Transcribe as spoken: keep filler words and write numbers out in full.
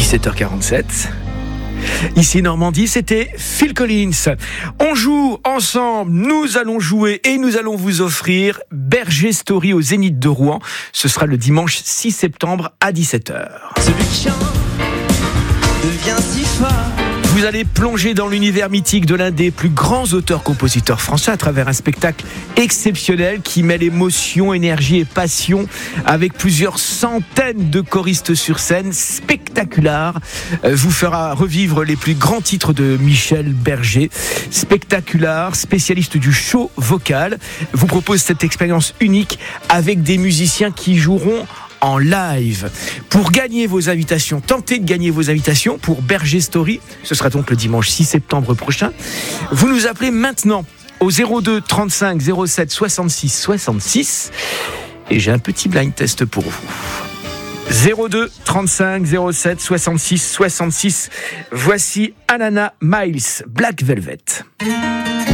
dix-sept heures quarante-sept. Ici Normandie, c'était Phil Collins. On joue ensemble, nous allons jouer et nous allons vous offrir Berger Story au Zénith de Rouen. Ce sera le dimanche six septembre à dix-sept heures. Celui qui chante devient si fort. Vous allez plonger dans l'univers mythique de l'un des plus grands auteurs-compositeurs français à travers un spectacle exceptionnel qui mêle émotion, énergie et passion avec plusieurs centaines de choristes sur scène. Spectaculaire vous fera revivre les plus grands titres de Michel Berger. Spectaculaire, spécialiste du show vocal, vous propose cette expérience unique avec des musiciens qui joueront en live. Pour gagner vos invitations, tentez de gagner vos invitations pour Berger Story. Ce sera donc le dimanche six septembre prochain. Vous nous appelez maintenant au zéro deux trente-cinq zéro sept soixante-six soixante-six et j'ai un petit blind test pour vous. zéro deux trente-cinq zéro sept soixante-six soixante-six. Voici Alana Miles, Black Velvet.